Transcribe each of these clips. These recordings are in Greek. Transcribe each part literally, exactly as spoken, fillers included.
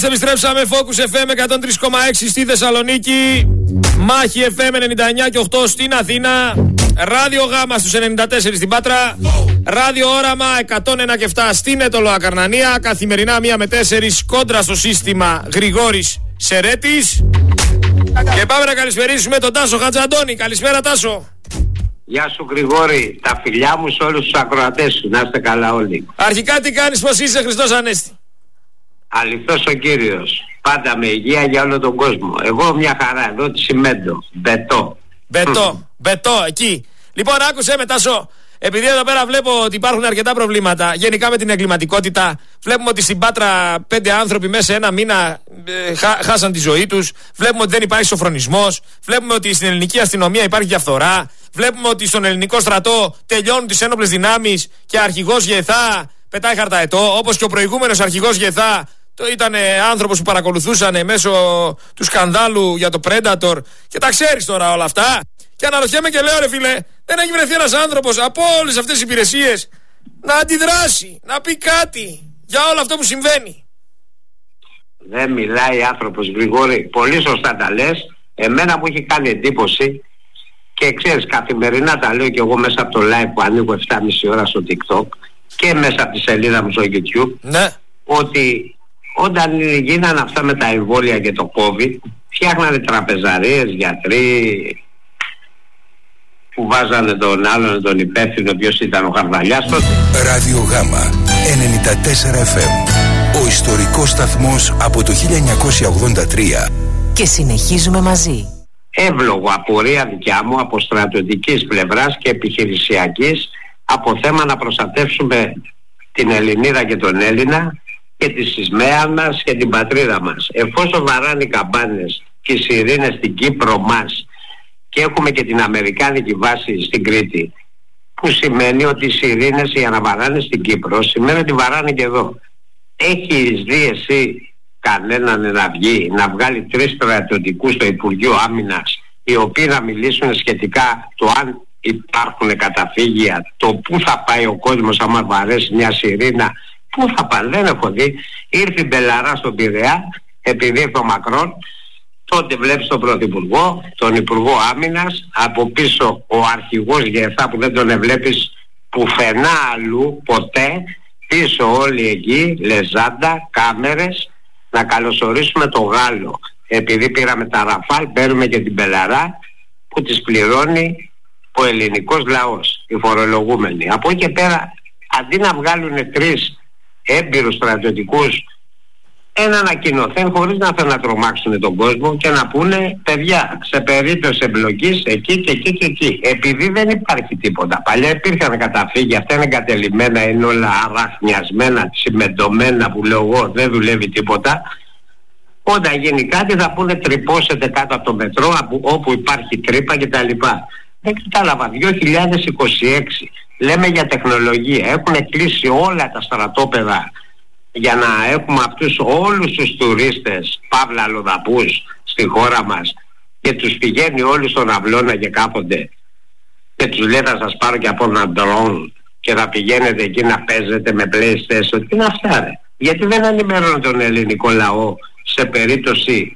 Είμαστε, επιστρέψαμε. Focus εφ εμ εκατόν τρία κόμμα έξι στη Θεσσαλονίκη. Μάχη εφ εμ ενενήντα εννιά και οκτώ στην Αθήνα. Ράδιο Γάμα στους ενενήντα τέσσερα στην Πάτρα. Ράδιο Όραμα εκατόν ένα και επτά στην Αιτωλοακαρνανία. Καθημερινά μία με τέσσερις κόντρα στο σύστημα Γρηγόρης Σερέτης. Και πάμε να καλησπερίσουμε τον Τάσο Χατζαντώνη. Καλησπέρα, Τάσο. Γεια σου Γρηγόρη, τα φιλιά μου σε όλους τους ακροατές σου, να είστε καλά όλοι. Αρχικά τι κάνεις, πως είσαι, Χριστός Ανέστη? Αληθώς ο Κύριος, πάντα με υγεία για όλο τον κόσμο. Εγώ μια χαρά, εδώ τη Σιμέντο, Μπετό. Μπετό, Μπετό, εκεί. Λοιπόν, άκουσε με, Τάσο. Επειδή εδώ πέρα βλέπω ότι υπάρχουν αρκετά προβλήματα γενικά με την εγκληματικότητα, βλέπουμε ότι στην Πάτρα πέντε άνθρωποι μέσα σε ένα μήνα ε, χά, χάσαν τη ζωή τους. Βλέπουμε ότι δεν υπάρχει σοφρονισμός. Βλέπουμε ότι στην ελληνική αστυνομία υπάρχει διαφθορά. Βλέπουμε ότι στον ελληνικό στρατό τελειώνουν τις ένοπλες δυνάμεις και αρχηγός Γεθά πετάει χαρταετό. Όπως και ο προηγούμενος αρχηγός Γεθά το ήταν άνθρωπος που παρακολουθούσαν μέσω του σκανδάλου για το Predator. Και τα ξέρεις τώρα όλα αυτά. Και αναρωτιέμαι και λέω, ρε φίλε, δεν έχει βρεθεί ένας άνθρωπος από όλες αυτές τις υπηρεσίες να αντιδράσει, να πει κάτι για όλο αυτό που συμβαίνει? Δεν μιλάει άνθρωπος, Γρηγόρη, πολύ σωστά τα λες. Εμένα μου έχει κάνει εντύπωση και ξέρεις, καθημερινά τα λέω και εγώ μέσα από το live που ανοίγω επτά και μισή ώρα στο TikTok και μέσα από τη σελίδα μου στο YouTube, ναι, ότι όταν γίνανε αυτά με τα εμβόλια και το COVID, φτιάχνανε τραπεζαρίες, γιατροί που βάζανε τον άλλον, τον υπεύθυνο, ποιος ήταν ο Χαρδαλιάς τότε. Ράδιο Γάμα ενενήντα τέσσερα εφ εμ, ο ιστορικός σταθμός από το χίλια εννιακόσια ογδόντα τρία. Και συνεχίζουμε μαζί. Εύλογο απορία δικιά μου από στρατιωτικής πλευράς και επιχειρησιακής, από θέμα να προστατεύσουμε την Ελληνίδα και τον Έλληνα και τη σημαία μας και την πατρίδα μας. Εφόσον βαράνε οι καμπάνες και οι σιρήνες στην Κύπρο μας και έχουμε και την αμερικάνικη βάση στην Κρήτη, που σημαίνει ότι οι σιρήνες για να βαράνε στην Κύπρο σημαίνει ότι βαράνε και εδώ. Έχεις δει εσύ κανέναν να βγει, να βγάλει τρεις στρατιωτικούς στο Υπουργείο Άμυνας, οι οποίοι να μιλήσουν σχετικά το αν υπάρχουν καταφύγια, το πού θα πάει ο κόσμος άμα βαρέσει μια σιρήνα, πού θα πάει? Δεν έχω δει. Ήρθε η Μπελαρά στον Πειραιά, επειδή ήρθε ο Μακρόν, τότε βλέπεις τον Πρωθυπουργό, τον Υπουργό Άμυνας, από πίσω ο αρχηγός Γεθά που δεν τον εβλέπεις πουθενά αλλού ποτέ, πίσω όλοι εκεί, λεζάντα, κάμερες, να καλωσορίσουμε το Γάλλο. Επειδή πήραμε τα Ραφάλ, παίρνουμε και την Μπελαρά που τις πληρώνει ο ελληνικός λαός, οι φορολογούμενοι. Από εκεί και πέρα, αντί να βγάλουν τρεις έμπειρους στρατιωτικούς, ένα ανακοινωθέν χωρίς να θέλουν να τρομάξουν τον κόσμο και να πούνε, παιδιά, σε περίπτωση εμπλοκής εκεί και εκεί και εκεί. Επειδή δεν υπάρχει τίποτα. Παλιά υπήρχαν καταφύγια, αυτά είναι εγκατελειμμένα, είναι όλα αραχνιασμένα, τσιμεντωμένα που λέω εγώ, δεν δουλεύει τίποτα. Όταν γίνει κάτι θα πούνε τρυπώσετε κάτω από το μετρό όπου υπάρχει τρύπα κτλ. Δεν κατάλαβα, δύο χιλιάδες είκοσι έξι λέμε για τεχνολογία, έχουν κλείσει όλα τα στρατόπεδα για να έχουμε αυτούς όλους τους τουρίστες, παύλα αλλοδαπούς στη χώρα μας, και τους πηγαίνει όλους στον αυλώνα και κάθονται και τους λέει θα σας πάρω και από ένα drone και θα πηγαίνετε εκεί να παίζετε με PlayStation. Τι είναι αυτά, ρε? Γιατί δεν ενημερώνουν τον ελληνικό λαό σε περίπτωση,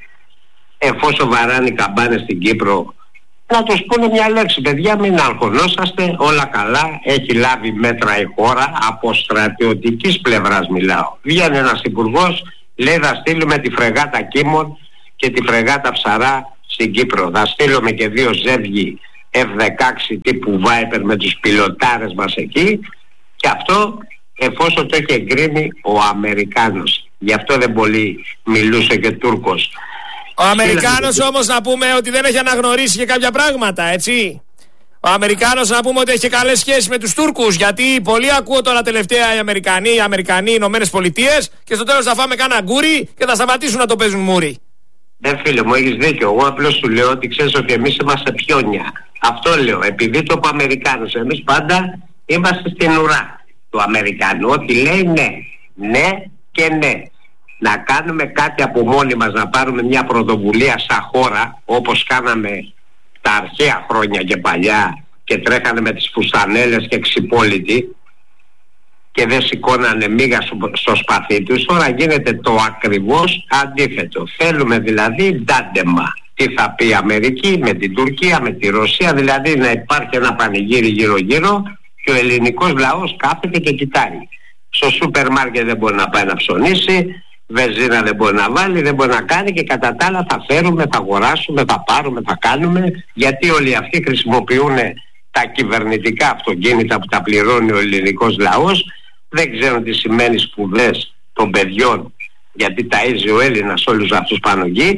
εφόσον βαράνε οι καμπάνες στην Κύπρο, να τους πούνε μια λέξη, παιδιά, μην αγχωνόσαστε, όλα καλά, έχει λάβει μέτρα η χώρα, από στρατιωτικής πλευράς μιλάω. Βγαίνει ένας υπουργός, λέει θα στείλουμε τη φρεγάτα Κίμων και τη φρεγάτα Ψαρά στην Κύπρο, θα στείλουμε και δύο ζεύγοι εφ δεκαέξι τύπου Viper με τους πιλοτάρες μας εκεί, και αυτό εφόσον το έχει εγκρίνει ο Αμερικάνος. Γι' αυτό δεν πολύ μιλούσε και Τούρκος. Ο Αμερικάνος όμως να πούμε ότι δεν έχει αναγνωρίσει και κάποια πράγματα, έτσι. Ο Αμερικάνος να πούμε ότι έχει καλές σχέσεις με τους Τούρκους, γιατί πολλοί ακούω τώρα τελευταία οι Αμερικανοί, οι Αμερικανοί, οι Ηνωμένες Πολιτείες, και στο τέλος θα φάμε κάνα γκούρι και θα σταματήσουν να το παίζουν μούρι. Δεν, φίλε μου, έχεις δίκιο. Εγώ απλώς σου λέω ότι ξέρεις ότι εμείς είμαστε πιόνια. Αυτό λέω, επειδή το είπε ο Αμερικάνος. Εμείς πάντα είμαστε στην ουρά του Αμερικάνου. Ό,τι λέει ναι, ναι και ναι. Να κάνουμε κάτι από μόνοι μας, να πάρουμε μια πρωτοβουλία σαν χώρα, όπως κάναμε τα αρχαία χρόνια και παλιά και τρέχανε με τις φουστανέλες και ξυπόλυτοι, και δεν σηκώνανε μίγα στο σπαθί τους. Τώρα γίνεται το ακριβώς αντίθετο. Θέλουμε δηλαδή ντάντεμα. Τι θα πει η Αμερική με την Τουρκία, με τη Ρωσία, δηλαδή να υπάρχει ένα πανηγύρι γύρω γύρω και ο ελληνικός λαός κάθεται και κοιτάει. Στο σούπερ μάρκετ δεν μπορεί να πάει να ψωνίσει, βενζίνα δεν μπορεί να βάλει, δεν μπορεί να κάνει, και κατά τα άλλα θα φέρουμε, θα αγοράσουμε, θα πάρουμε, θα κάνουμε, γιατί όλοι αυτοί χρησιμοποιούν τα κυβερνητικά αυτοκίνητα που τα πληρώνει ο ελληνικός λαός, δεν ξέρουν τι σημαίνει σπουδές των παιδιών, γιατί ταΐζει ο Έλληνας όλους αυτούς πάνω εκεί.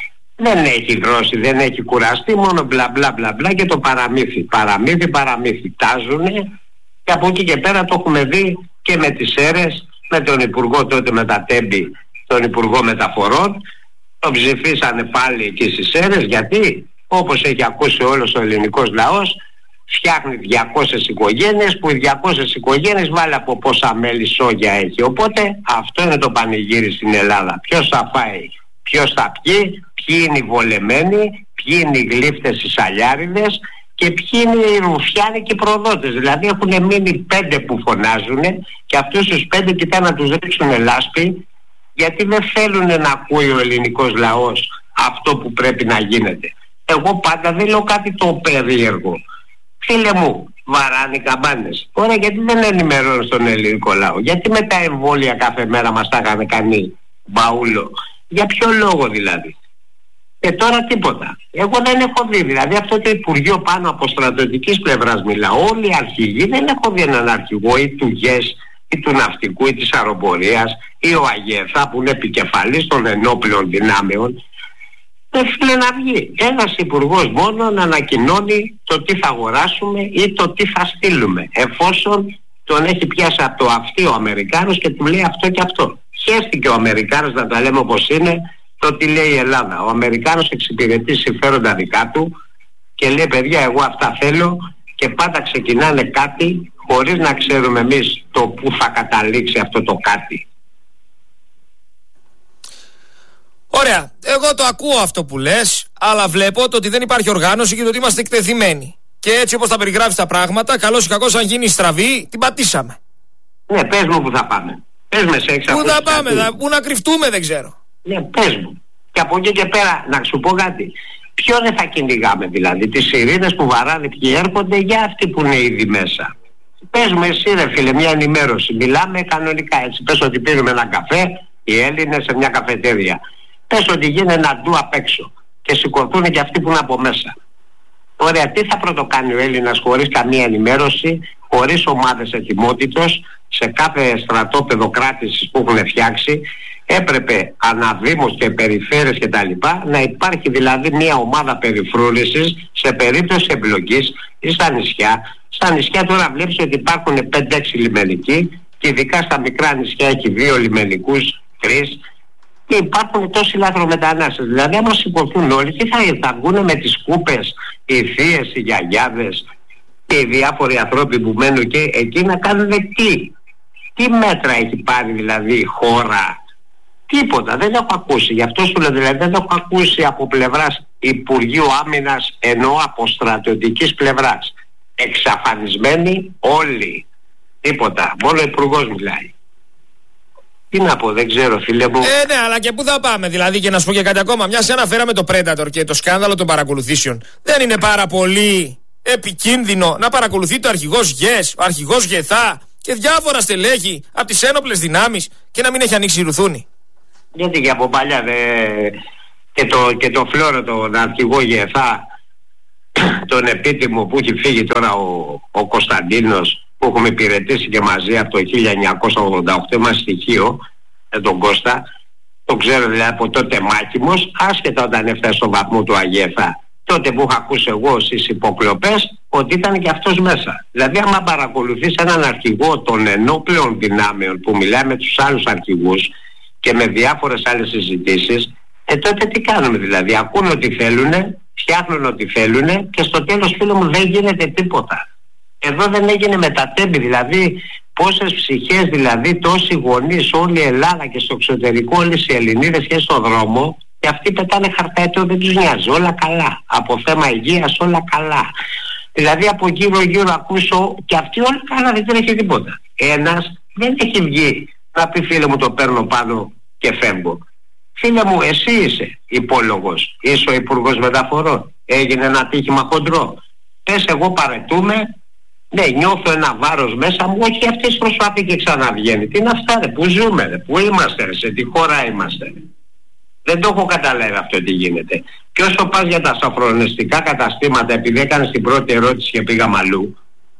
Δεν έχει δρώσει, δεν έχει κουραστεί, μόνο μπλα μπλα μπλα μπλα και το παραμύθι. Παραμύθι, παραμύθι. Τάζουνε, και από εκεί και πέρα το έχουμε δει και με τις αίρες, με τον Υπουργό τότε με τα Τέμπη, τον Υπουργό Μεταφορών. Τον ψηφίσανε πάλι εκεί στις αίρες, γιατί όπως έχει ακούσει όλος ο ελληνικός λαός, φτιάχνει διακόσιες οικογένειες, που οι διακόσιες οικογένειες βάλει από πόσα μέλη σόγια έχει. Οπότε αυτό είναι το πανηγύρι στην Ελλάδα. Ποιος θα φάει, ποιος θα πιει, ποιοι είναι οι βολεμένοι, ποιοι είναι οι γλύφτες οι σαλιάριδες και ποιοι είναι οι ρουφιάνικοι προδότες. Δηλαδή έχουν μείνει πέντε που φωνάζουν και αυτούς τους πέντε κοιτάνε να τους ρίξουν λάσπη, γιατί δεν θέλουν να ακούει ο ελληνικός λαός αυτό που πρέπει να γίνεται. Εγώ πάντα δεν λέω κάτι το περίεργο. Φίλε μου, βαράνε οι καμπάνες. Ωραία, γιατί δεν ενημερώνουν στον ελληνικό λαό? Γιατί με τα εμβόλια κάθε μέρα μας τα είχαν κάνει μπαούλο? Για ποιο λόγο δηλαδή? Και τώρα τίποτα. Εγώ δεν έχω δει, δηλαδή αυτό το Υπουργείο πάνω από στρατιωτικής πλευράς μιλάω, όλοι οι αρχηγοί, δεν έχω δει έναν αρχηγό ή του ΓΕΣ ή του ναυτικού ή της αεροπορίας ή ο ΑΓΕΘΑ που είναι επικεφαλής των ενόπλων δυνάμεων. Δεν φίλε να βγει ένας υπουργός μόνο να ανακοινώνει το τι θα αγοράσουμε ή το τι θα στείλουμε, εφόσον τον έχει πιάσει από το αυτί ο Αμερικάνος και του λέει αυτό και αυτό. Χέστηκε ο Αμερικάνος, να τα λέμε όπως είναι, το τι λέει η Ελλάδα. Ο Αμερικάνος εξυπηρετεί συμφέροντα δικά του και λέει παιδιά, εγώ αυτά θέλω, και πάντα ξεκινάνε κάτι χωρίς να ξέρουμε εμείς το που θα καταλήξει αυτό το κάτι. Ωραία, εγώ το ακούω αυτό που λες, αλλά βλέπω το ότι δεν υπάρχει οργάνωση και το ότι είμαστε εκτεθειμένοι. Και έτσι όπως τα περιγράφεις τα πράγματα, καλώς ή κακώς αν γίνει στραβή, την πατήσαμε. Ναι, πες μου που θα πάμε. Πες με σε έξω. Πού θα πάμε, θα, πού να κρυφτούμε δεν ξέρω. Ναι, πες μου. Και από εκεί και πέρα να σου πω κάτι. Ποιο δεν θα κυνηγάμε δηλαδή? Τις σιρήνες που βαράνε ποιοι έρχονται, για αυτοί που είναι ήδη μέσα. Πες μου εσύ ρε φίλε μια ενημέρωση. Μιλάμε κανονικά έτσι. Πες ότι πήραμε έναν καφέ οι Έλληνες σε μια καφετέρια. Πες ότι γίνει ένα ντου απ' έξω και σηκωθούν και αυτοί που είναι από μέσα. Ωραία, τι θα πρωτοκάνει ο Έλληνας χωρίς καμία ενημέρωση, χωρίς ομάδες ετοιμότητος, σε κάθε στρατόπεδο κράτησης που έχουν φτιάξει? Έπρεπε αναδήμους και περιφέρειες και τα λοιπά να υπάρχει δηλαδή μια ομάδα περιφρούρησης σε περίπτωση εμπλοκής ή στα νησιά. Στα νησιά τώρα βλέπεις ότι υπάρχουν πέντε έξι λιμενικοί και ειδικά στα μικρά νησιά έχει δύο λιμενικούς, τρεις, και υπάρχουν τόσοι λαθρομετανάστες. Δηλαδή άμα σηκωθούν όλοι, τι θα, θα βγουν με τις κούπες οι θείες, οι γιαγιάδες και οι διάφοροι ανθρώποι που μένουν και εκεί να κάνουν τι? Τι μέτρα έχει πάρει δηλαδή η χώρα? Τίποτα, δεν έχω ακούσει. Γι' αυτό σου λέω δηλαδή δεν έχω ακούσει από πλευράς Υπουργείου Άμυνας, ενώ από στρατιωτικής πλευράς. Εξαφανισμένοι όλοι. Τίποτα, μόνο ο υπουργός μιλάει. Τι να πω, δεν ξέρω φίλε μου. Ε, ναι, αλλά και πού θα πάμε, δηλαδή, και να σου πω και κάτι ακόμα. Μια σε αναφέραμε το Predator και το σκάνδαλο των παρακολουθήσεων. Δεν είναι πάρα πολύ επικίνδυνο να παρακολουθεί το αρχηγός ΓΕΣ, ο αρχηγός ΓΕΘΑ και διάφορα στελέχη από τις ένοπλες δυνάμεις και να μην έχει ανοίξει ρουθούνη? Γιατί και από παλιά δε... και, το, και το Φλόρο, τον αρχηγό ΓΕΘΑ, τον επίτιμο που έχει φύγει τώρα ο, ο Κωνσταντίνος, που έχουμε υπηρετήσει και μαζί από το χίλια εννιακόσια ογδόντα οκτώ, είμαστε στοιχείο με τον Κώστα, το ξέρω δηλαδή από τότε μάχημος, άσχετα όταν έφτασε στο βαθμό του ΑΓΕΘΑ. Τότε που είχα ακούσει εγώ στις υποκλοπές ότι ήταν και αυτός μέσα. Δηλαδή άμα παρακολουθείς έναν αρχηγό των ενόπλεων δυνάμεων που μιλάει με τους άλλους αρχηγούς και με διάφορες άλλες συζητήσεις, ε τότε τι κάνουμε δηλαδή? Ακούνε ότι θέλουνε, φτιάχνουν ό,τι θέλουνε και στο τέλος φίλο μου δεν γίνεται τίποτα. Εδώ δεν έγινε με τα Τέμπη, δηλαδή πόσες ψυχές, δηλαδή τόσοι γονείς, όλη η Ελλάδα και στο εξωτερικό όλες οι Ελληνίδες και στον δρόμο, και αυτοί πετάνε χαρταέτο, δεν τους νοιάζει, όλα καλά. Από θέμα υγείας όλα καλά. Δηλαδή από γύρω γύρω ακούσω και αυτοί όλοι καλά, δεν τρέχει τίποτα. ένας δεν έχει βγει να πει φίλε μου το παίρνω πάνω και φεύγω. Φίλε μου, εσύ είσαι υπόλογος, είσαι ο Υπουργός Μεταφορών, έγινε ένα ατύχημα χοντρό. Πες εγώ παρετούμε, ναι νιώθω ένα βάρος μέσα μου, όχι αυτής προσπαθεί και ξαναβγαίνει. Τι είναι αυτά ρε, που ζούμε ρε, που είμαστε ρε, σε τι χώρα είμαστε ρε. Δεν το έχω καταλάβει αυτό τι γίνεται. Και όσο πας για τα σαφρονιστικά καταστήματα, επειδή έκανες την πρώτη ερώτηση και πήγα αλλού,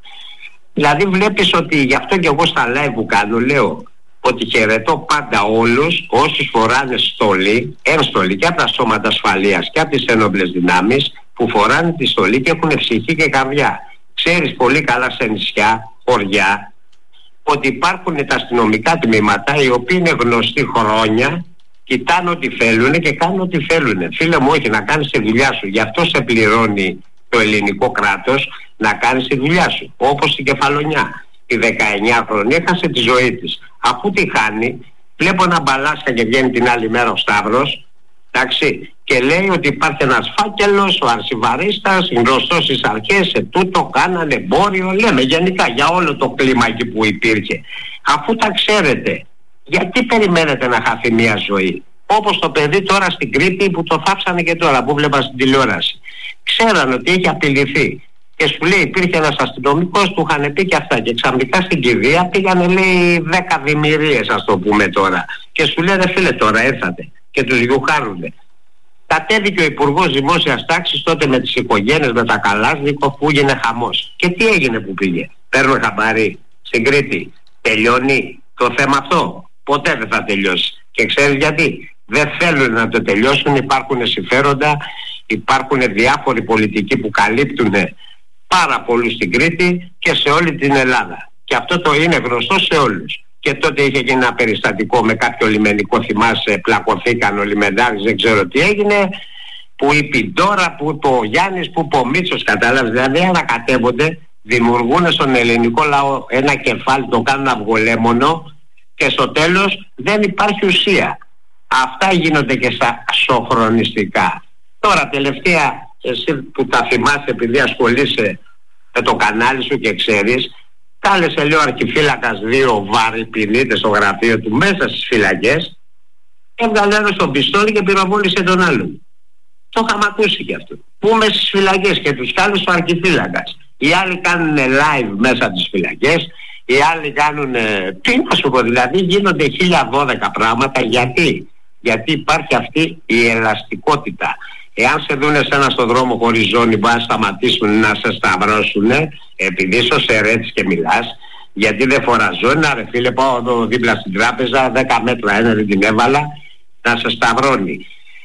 δηλαδή βλέπεις ότι γι' αυτό και εγώ στα live που κάνω λέω ότι χαιρετώ πάντα όλους όσους φοράνε στολή, ένστολη και από τα σώματα ασφαλείας και από τις ένοπλες δυνάμεις που φοράνε τη στολή και έχουν ψυχή και καρδιά. Ξέρεις πολύ καλά σε νησιά, χωριά, ότι υπάρχουν τα αστυνομικά τμήματα οι οποίοι είναι γνωστοί χρόνια, κοιτάνε ό,τι θέλουν και κάνουν ό,τι θέλουν. Φίλε μου, όχι, να κάνεις τη δουλειά σου. Γι' αυτό σε πληρώνει το ελληνικό κράτος να κάνεις τη δουλειά σου. Όπως η Κεφαλονιά. Η δεκαεννιάχρονη έχασε τη ζωή της. Αφού τη χάνει, βλέπω ένα μπαλάσκα και βγαίνει την άλλη μέρα ο Σταύρος, εντάξει, και λέει ότι υπάρχει ένας φάκελος, ο αρσιβαρίστας, γνωστός στις αρχές, σε τούτο κάνανε εμπόριο, λέμε γενικά για όλο το κλίμα εκεί που υπήρχε. Αφού τα ξέρετε, γιατί περιμένετε να χαθεί μια ζωή? Όπως το παιδί τώρα στην Κρήτη που το θάψανε και τώρα που βλέπα στην τηλεόραση. Ξέραν ότι έχει απειληθεί. Και σου λέει υπήρχε ένας αστυνομικός, του είχαν πει και αυτά. Και ξαφνικά στην κηδεία πήγανε λέει δέκα δημιουργίες, ας το πούμε τώρα. Και σου λέει ρε φίλε τώρα ήρθατε. Και τους γιουχάρουνε. Κατέβηκε ο Υπουργός Δημόσιας Τάξης τότε με τις οικογένειες, με τα Καλάσνικοφ που έγινε χαμός. Και τι έγινε που πήγε? Παίρνω χαμπάρι στην Κρήτη. Τελειώνει το θέμα αυτό? Ποτέ δεν θα τελειώσει. Και ξέρεις γιατί? Δεν θέλουν να το τελειώσουν, υπάρχουν συμφέροντα, υπάρχουν διάφοροι πολιτικοί που καλύπτουν πάρα πολύ στην Κρήτη και σε όλη την Ελλάδα. Και αυτό το είναι γνωστό σε όλους. Και τότε είχε γίνει ένα περιστατικό με κάποιο λιμενικό, θυμάσαι, πλακωθήκαν ο λιμενάρης, δεν ξέρω τι έγινε, που η Πιντόρα, που είπε ο Γιάννης, που είπε ο Μίτσος, κατάλαβες, δηλαδή ανακατεύονται, δημιουργούν στον ελληνικό λαό ένα κεφάλι, το κάνουν αυγολέμονο και στο τέλος δεν υπάρχει ουσία. Αυτά γίνονται και στα σοχρονιστικά. Τώρα τελευταία, εσύ που τα θυμάσαι επειδή ασχολείσαι με το κανάλι σου και ξέρεις, κάλεσε λέει ο αρχιφύλακας δύο βαρυπινίτες στο γραφείο του μέσα στις φυλακές, έβγαλε ένα στον πιστόλι και πυροβόλησε τον άλλον. Το είχαμε ακούσει και αυτό. Που μέσα στις φυλακές και τους κάλεσε ο αρχιφύλακας. Οι άλλοι κάνουν live μέσα από τις φυλακές, οι άλλοι κάνουν, τι να σου πω, δηλαδή γίνονται χίλια δώδεκα πράγματα. Γιατί? Γιατί υπάρχει αυτή η ελαστικότητα. Εάν σε δούνε σένα στον δρόμο χωρίς ζώνη, μπορεί να σταματήσουν να σε σταυρώσουν, επειδή είσαι ερέτης και μιλάς, γιατί δεν φοράς ζώνη, να ρε φίλε πάω εδώ δίπλα στην τράπεζα, δέκα μέτρα ένα δεν την έβαλα, να σε σταυρώνει.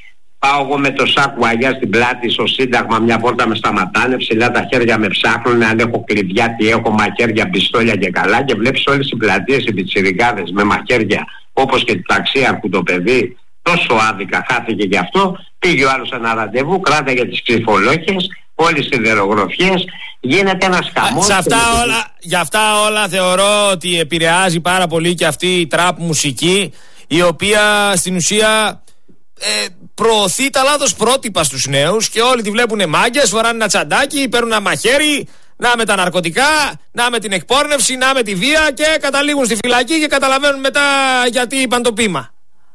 Πάω εγώ με το σάκου αγιά στην πλάτη στο Σύνταγμα, μια πόρτα με σταματάνε, ψηλά τα χέρια με ψάχνουν, αν έχω κλειδιά, τι έχω, μαχαίρια, πιστόλια και καλά, και βλέπεις όλες οι πλατείες, οι πιτσιρικάδες με μαχαίρια, όπως και το ταξίαρχου το παιδί, τόσο άδικα χάθηκε γι' αυτό. Πήγε ο άλλος ένα ραντεβού, κράταγε τις κρυφολόχες, όλες οι σιδερογροφιές, γίνεται ένας χαμός. Σε αυτά όλα, για αυτά όλα θεωρώ ότι επηρεάζει πάρα πολύ και αυτή η τραπ μουσική, η οποία στην ουσία ε, προωθεί τα λάθος πρότυπα στους νέους και όλοι τη βλέπουν μάγκες, φοράνε ένα τσαντάκι, παίρνουν ένα μαχαίρι, να με τα ναρκωτικά, να με την εκπόρνευση, να με τη βία και καταλήγουν στη φυλακή και καταλαβαίνουν μετά γιατί είπαν το πείμα.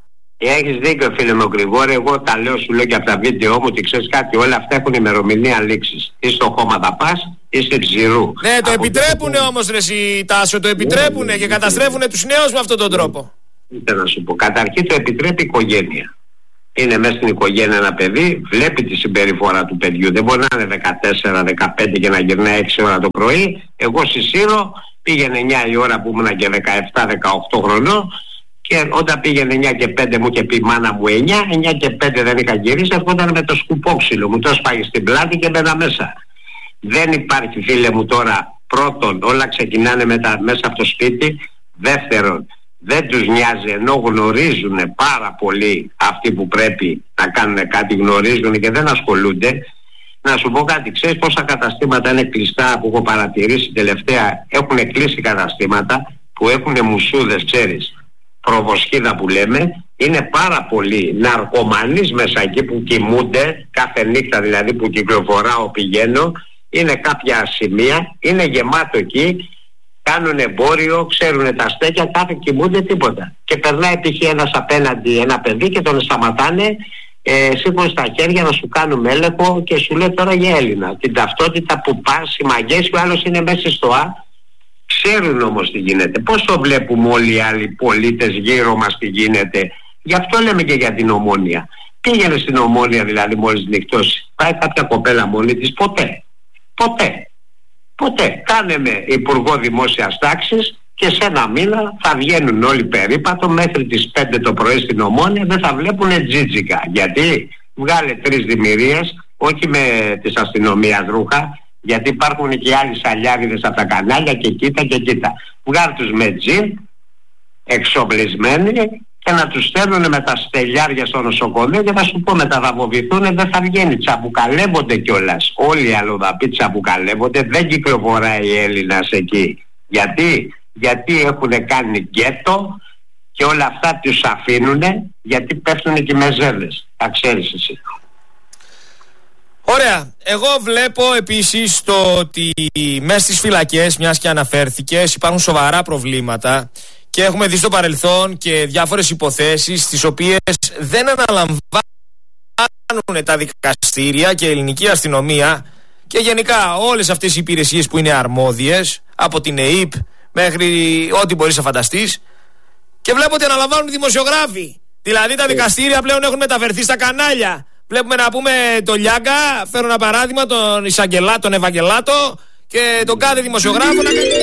Έχεις δίκιο φίλε μου Γρηγόρη, εγώ τα λέω, σου λέω και από τα βίντεο μου ότι ξέρεις κάτι, όλα αυτά έχουν ημερομηνία λήξης. Ή στο χώμα θα πας ή σε ψηρού. Ναι, το επιτρέπουνε όμως ρε εσύ Τάσο, το επιτρέπουνε και καταστρέφουνε τους νέους με αυτόν τον τρόπο. Δεν να σου πω, καταρχήν το επιτρέπει η οικογένεια. Είναι μέσα στην οικογένεια ένα παιδί, βλέπει τη συμπεριφορά του παιδιού. Δεν μπορεί να είναι δεκατέσσερα δεκαπέντε και να γυρνάει έξι ώρα το πρωί. Εγώ στη Σύρο πήγαινε εννιά η ώρα που ήμουν και δεκαεπτά δεκαοκτώ χρονών. Και όταν πήγαινε εννιά και πέντε μου είχε πει η μάνα μου εννιά, εννιά και πέντε δεν είχα γυρίσει, ερχόταν με το σκουπόξυλο μου, το σπάγει στην πλάτη και μπαίνα μέσα. Δεν υπάρχει φίλε μου τώρα, πρώτον όλα ξεκινάνε με τα, μέσα από το σπίτι, δεύτερον δεν τους νοιάζει ενώ γνωρίζουν πάρα πολύ αυτοί που πρέπει να κάνουν κάτι, γνωρίζουν και δεν ασχολούνται. Να σου πω κάτι, ξέρεις πόσα καταστήματα είναι κλειστά που έχω παρατηρήσει τελευταία, έχουν κλείσει καταστήματα που έχουν μουσούδες, ξέρεις, προβοσχίδα που λέμε, είναι πάρα πολλοί ναρκωμανείς μέσα εκεί που κοιμούνται κάθε νύχτα, δηλαδή που κυκλοφοράω πηγαίνω, είναι κάποια σημεία, είναι γεμάτο εκεί, κάνουν εμπόριο, ξέρουν τα στέκια, κάθε κοιμούνται τίποτα. Και περνάει π.χ. ένας απέναντι ένα παιδί και τον σταματάνε, ε, σήκουν στα χέρια να σου κάνουν έλεγχο και σου λέει τώρα για Έλληνα. Την ταυτότητα που πας, οι μαγές, ο άλλος είναι μέσα στο Α. Ξέρουν όμως τι γίνεται. Πώς το βλέπουμε όλοι οι άλλοι πολίτες γύρω μας τι γίνεται. Γι' αυτό λέμε και για την Ομόνοια. Πήγαινε στην Ομόνοια δηλαδή μόλις νυχτώσει. Πάει κάποια κοπέλα μόνη της? Ποτέ. Ποτέ. Ποτέ. Κάνε με υπουργό δημόσιας τάξης και σε ένα μήνα θα βγαίνουν όλοι περίπατο μέχρι τις πέντε το πρωί στην Ομόνοια, δεν θα βλέπουν τζίτζικα. Γιατί? Βγάλε τρεις δημιουργίες, όχι με της αστυνομίας ρούχα, γιατί υπάρχουν και άλλοι σαλιάδιδες από τα κανάλια και κοίτα και κοίτα. Βγάλε τους με τζιν, εξοπλισμένοι, και να τους στέλνουν με τα στελιάρια στο νοσοκομείο και θα σου πω μετά θα βοβηθούν, δεν θα βγαίνει. Τσαμπουκαλεύονται κιόλας. Όλοι οι αλλοδαποί τσαμπουκαλεύονται, δεν κυκλοφοράει Έλληνας εκεί. Γιατί? Γιατί έχουν κάνει γκέτο και όλα αυτά τους αφήνουν, γιατί πέφτουν και οι μεζέλες. Τα ξέρεις εσύ. Ωραία. Εγώ βλέπω επίσης το ότι μέσα στις φυλακές, μιας και αναφέρθηκες, υπάρχουν σοβαρά προβλήματα και έχουμε δει στο παρελθόν και διάφορες υποθέσεις τις οποίες δεν αναλαμβάνουν τα δικαστήρια και η ελληνική αστυνομία και γενικά όλες αυτές οι υπηρεσίες που είναι αρμόδιες, από την ΕΥΠ μέχρι ό,τι μπορείς να φανταστείς, και βλέπω ότι αναλαμβάνουν οι δημοσιογράφοι. Δηλαδή τα δικαστήρια πλέον έχουν μεταφερθεί στα κανάλια. Βλέπουμε να πούμε το Λιάγκα, φέρω ένα παράδειγμα, τον Ισαγγελά, τον Ευαγγελάτο και τον κάθε δημοσιογράφο να κάνει...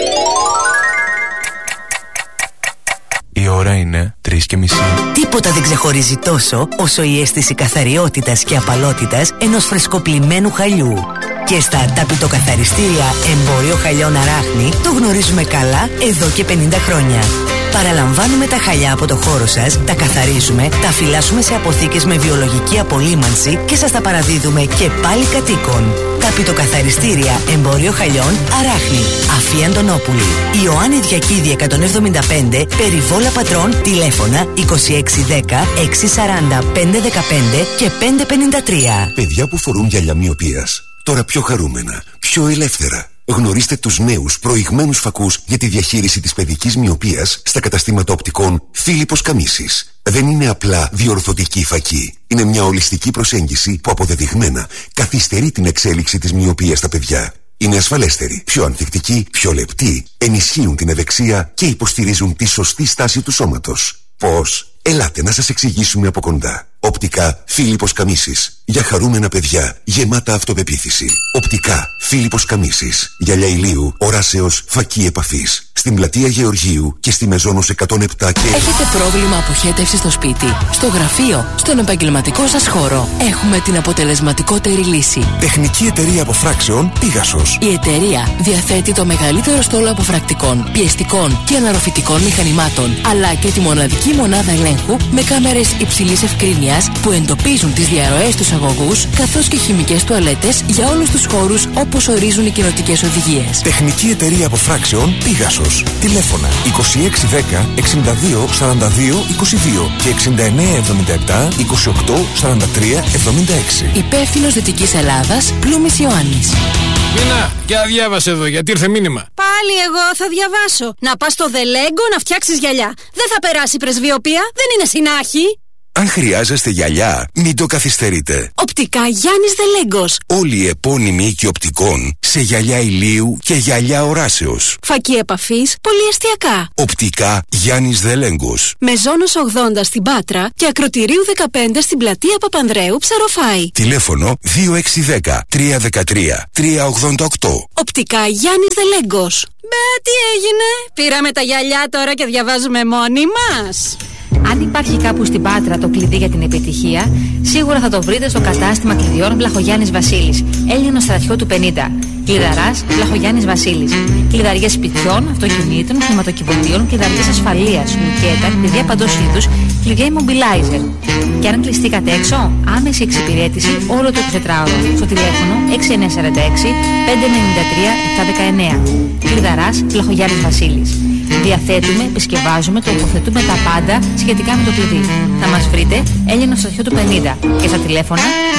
Η ώρα είναι τρεις και μισή. Τίποτα δεν ξεχωρίζει τόσο όσο η αίσθηση καθαριότητας και απαλότητας ενός φρεσκοπλημμένου χαλιού. Και στα ταπητοκαθαριστήρια Εμπόριο Χαλιών Αράχνη το γνωρίζουμε καλά εδώ και πενήντα χρόνια. Παραλαμβάνουμε τα χαλιά από το χώρο σας, τα καθαρίζουμε, τα φυλάσσουμε σε αποθήκες με βιολογική απολύμανση και σας τα παραδίδουμε και πάλι κατοίκων. Ταπητοκαθαριστήρια Εμπόριο Χαλιών Αράχνη. Αφή Αντωνόπουλη. Ιωάννη Διακίδη εκατόν εβδομήντα πέντε, Περιβόλα Πατρών, τηλέφωνα είκοσι έξι δέκα έξι σαράντα πέντε δεκαπέντε και πέντε πενήντα τρία. Παιδιά που φορούν γυαλιά μοιοπίας, τώρα πιο χαρούμενα, πιο ελεύθερα. Γνωρίστε τους νέους προηγμένους φακούς για τη διαχείριση της παιδικής μοιοπίας στα καταστήματα οπτικών Φίλιππος Καμίσης. Δεν είναι απλά διορθωτική φακή. Είναι μια ολιστική προσέγγιση που αποδεδειγμένα καθυστερεί την εξέλιξη της μοιοπίας στα παιδιά. Είναι ασφαλέστεροι, πιο ανθεκτικοί, πιο λεπτοί, ενισχύουν την ευεξία και υποστηρίζουν τη σωστή στάση του σώματος. Πώς? Ελάτε να σας εξηγήσουμε από κοντά. Οπτικά Φίλιππος Καμίσης. Για χαρούμενα παιδιά, γεμάτα αυτοπεποίθηση. Οπτικά Φίλιππος Καμίσης. Γυαλιά ηλίου, οράσεως, φακή επαφής. Στην πλατεία Γεωργίου και στη Μεζόνος εκατόν επτά και... Έχετε πρόβλημα αποχέτευσης στο σπίτι, στο γραφείο, στον επαγγελματικό σας χώρο? Έχουμε την αποτελεσματικότερη λύση. Τεχνική εταιρεία αποφράξεων Πίγασος. Η εταιρεία διαθέτει το μεγαλύτερο στόλο αποφρακτικών, πιεστικών και αναρροφητικών μηχανημάτων, αλλά και τη μοναδική μονάδα ελέγχου με κάμερες υψηλής ευκρίνειας που εντοπίζουν τις διαρροές στους αγωγούς, καθώς και χημικές τουαλέτες για όλους τους χώρους όπως ορίζουν οι κοινοτικές οδηγίες. Τεχνική εταιρεία αποφράξεων Πίγασος. Τηλέφωνα είκοσι έξι δέκα εξήντα δύο σαράντα δύο είκοσι δύο και εξήντα εννέα εβδομήντα επτά είκοσι οκτώ σαράντα τρία εβδομήντα έξι. Υπεύθυνος Δυτικής Ελλάδας, Πλούμης Ιωάννης. Μίνα, για διάβασε εδώ, γιατί ήρθε μήνυμα. Πάλι εγώ θα διαβάσω. Να πας στο Δελέγκο να φτιάξεις γυαλιά. Δεν θα περάσει πρεσβειοποία, δεν είναι συνάχη. Αν χρειάζεστε γυαλιά, μην το καθυστερείτε. Οπτικά Γιάννης Δελέγκος. Όλοι οι επώνυμοι οίκοι οπτικών σε γυαλιά ηλίου και γυαλιά οράσεως. Φακή επαφής, πολυεστιακά. Οπτικά Γιάννης Δελέγκος. Μεζόνος ογδόντα στην Πάτρα και Ακροτηρίου δεκαπέντε στην πλατεία Παπανδρέου, Ψαροφάη. Τηλέφωνο δύο έξι δέκα τρία δεκατρία τρία ογδόντα οκτώ. Οπτικά Γιάννης Δελέγκος. Μπε, τι έγινε? Πήραμε τα γυαλιά τώρα και διαβάζουμε μόνοι μας. Αν υπάρχει κάπου στην Πάτρα το κλειδί για την επιτυχία, σίγουρα θα το βρείτε στο κατάστημα κλειδιών Βλαχογιάννης Βασίλης, Έλληνο στρατιώτου πενήντα. Κλειδαράς Βλαχογιάννης Βασίλης. Κλειδαριές σπιτιών, αυτοκινήτων, χρηματοκιβωτίων, κλειδαριές ασφαλείας, λουκέτα, κλειδιά παντός είδους, κλειδιά immobilizer. Και αν κλειστήκατε έξω, άμεση εξυπηρέτηση όλο το εικοσιτετράωρο. Στο τηλέφωνο έξι εννιά τέσσερα έξι πέντε εννιά τρία επτά ένα εννέα. Κλειδαράς Βλαχογιάννης Βασίλης. Διαθέτουμε, επισκευάζουμε, τοποθετούμε τα πάντα σχετικά με το κλειδί. Θα μας βρείτε Έλληνο στρατιώτου πενήντα και στα τηλέφωνα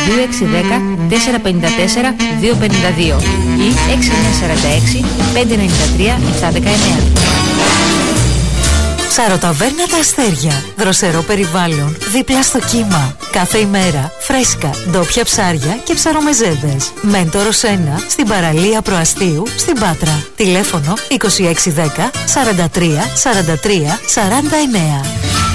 δύο έξι ένα μηδέν τέσσερα πέντε τέσσερα δύο πέντε δύο ή έξι εννιά τέσσερα έξι πέντε εννιά τρία επτά ένα εννιά. Ψαροταβέρνα Τα Αστέρια. Δροσερό περιβάλλον, δίπλα στο κύμα. Κάθε ημέρα, φρέσκα, ντόπια ψάρια και ψαρομεζέδες. Μέντορος ένα, στην παραλία Προαστίου, στην Πάτρα. Τηλέφωνο είκοσι έξι δέκα σαράντα τρία σαράντα τρία σαράντα εννέα.